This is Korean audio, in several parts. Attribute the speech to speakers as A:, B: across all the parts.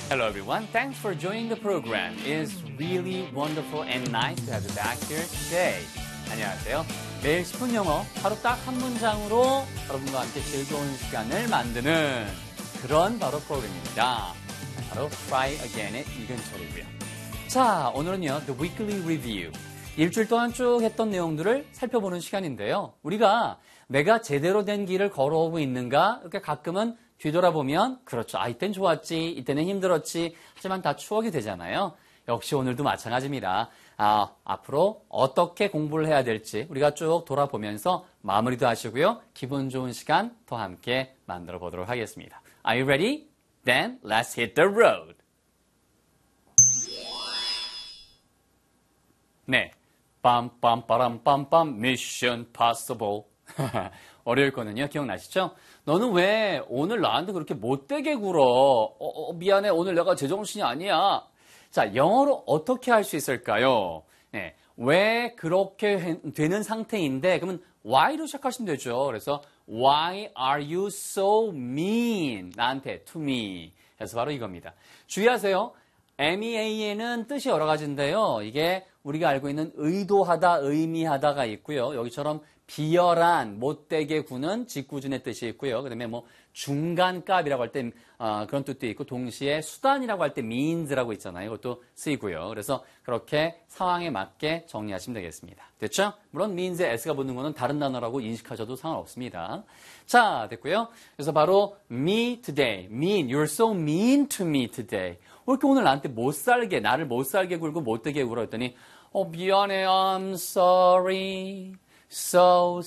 A: Hello everyone, thanks for joining the program. It's really wonderful and nice to have you back here today. 안녕하세요. 매일 10분 영어, 하루 딱 한 문장으로 여러분과 함께 즐거운 시간을 만드는 그런 바로 프로그램입니다. 바로 Try Again의 이근철이고요. 자, 오늘은요, The Weekly Review. 일주일 동안 쭉 했던 내용들을 살펴보는 시간인데요. 우리가 내가 제대로 된 길을 걸어오고 있는가? 이렇게 가끔은 뒤돌아보면 그렇죠. 이땐 좋았지, 이때는 힘들었지. 하지만 다 추억이 되잖아요. 역시 오늘도 마찬가지입니다. 앞으로 어떻게 공부를 해야 될지 우리가 쭉 돌아보면서 마무리도 하시고요. 기분 좋은 시간 더 함께 만들어 보도록 하겠습니다. Are you ready? Then let's hit the road. 네. 빰빰빠람빰빰 Mission Possible. 어려울 거는요. 기억나시죠? 너는 왜 오늘 나한테 그렇게 못되게 굴어? 미안해. 오늘 내가 제정신이 아니야. 자, 영어로 어떻게 할 수 있을까요? 네, 왜 그렇게 되는 상태인데 그러면 why로 시작하시면 되죠. 그래서 why are you so mean? 나한테, to me. 그래서 바로 이겁니다. 주의하세요. mean은 뜻이 여러 가지인데요. 이게 우리가 알고 있는 의도하다, 의미하다가 있고요. 여기처럼 비열한, 못되게 구는 직구준의 뜻이 있고요. 그 다음에 뭐 중간값이라고 할 때 그런 뜻도 있고 동시에 수단이라고 할 때 means라고 있잖아요. 이것도 쓰이고요. 그래서 그렇게 상황에 맞게 정리하시면 되겠습니다. 됐죠? 물론 means에 s가 붙는 거는 다른 단어라고 인식하셔도 상관없습니다. 자, 됐고요. 그래서 바로 me today, mean, you're so mean to me today. 왜 이렇게 오늘 나한테 못살게, 나를 못살게 굴고 못되게 굴어 했더니 미안해, I'm sorry. So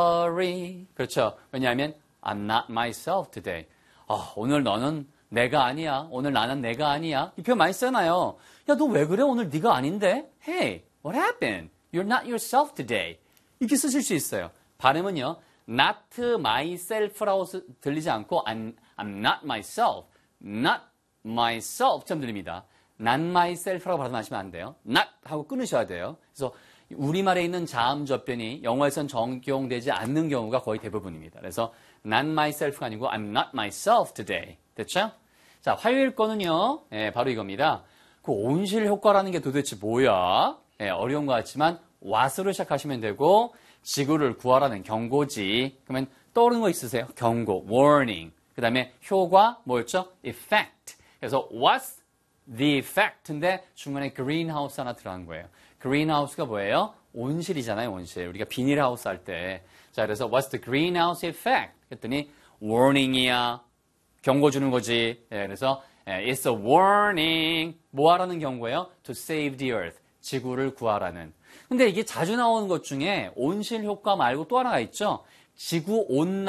A: sorry. 그렇죠. 왜냐하면 I'm not myself today. 오늘 너는 내가 아니야. 오늘 나는 내가 아니야. 이 표현 많이 쓰잖아요. 야, 너 왜 그래? 오늘 네가 아닌데? Hey, what happened? You're not yourself today. 이렇게 쓰실 수 있어요. 발음은요. not myself라고 들리지 않고 I'm not myself. not myself처럼 들립니다. not myself라고 발음하시면 안 돼요. not 하고 끊으셔야 돼요. 그래서 우리말에 있는 자음 접변이 영어에선 적용되지 않는 경우가 거의 대부분입니다. 그래서 not myself가 아니고 I'm not myself today. 됐죠? 자, 화요일 거는요. 바로 이겁니다. 그 온실 효과라는 게 도대체 뭐야? 어려운 것 같지만 what으로 시작하시면 되고 지구를 구하라는 경고지. 그러면 떠오르는 거 있으세요? 경고, warning. 그 다음에 효과 뭐였죠? effect. 그래서 what's the effect인데 중간에 greenhouse 하나 들어간 거예요. greenhouse가 뭐예요? 온실이잖아요, 온실. 우리가 비닐하우스 할 때. 자, 그래서 what's the greenhouse effect? 했더니 warning이야. 경고 주는 거지. 그래서 it's a warning. 뭐 하라는 경고예요? To save the earth. 지구를 구하라는. 근데 이게 자주 나오는 것 중에 온실 효과 말고 또 하나가 있죠. 지구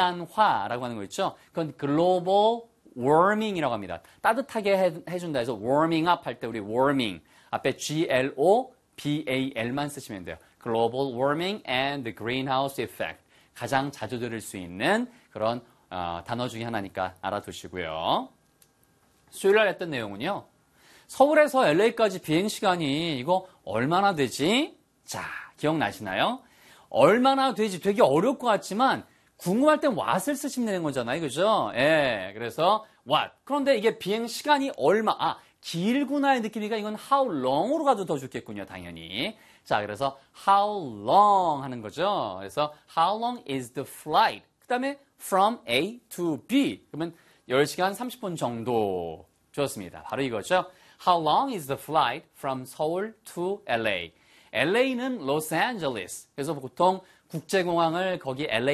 A: 온난화라고 하는 거 있죠. 그건 global warming이라고 합니다. 따뜻하게 해준다 해서 warming up 할 때 우리 warming 앞에 GLOBAL만 쓰시면 돼요. Global warming and the greenhouse effect. 가장 자주 들을 수 있는 그런 단어 중에 하나니까 알아두시고요. 수요일 날 했던 내용은요. 서울에서 LA까지 비행시간이 이거 얼마나 되지? 자, 기억나시나요? 얼마나 되지? 되게 어려울 것 같지만 궁금할 땐 what을 쓰시면 되는 거잖아요. 그죠? 그래서 what. 그런데 이게 비행시간이 얼마, 길구나의 느낌이니까 이건 how long으로 가도 더 좋겠군요. 당연히. 자, 그래서 how long 하는 거죠. 그래서 how long is the flight? 그 다음에 from A to B. 그러면 10시간 30분 정도 좋습니다. 바로 이거죠. How long is the flight from Seoul to LA? LA는 로스앤젤레스. 그래서 보통 국제공항을 거기 LA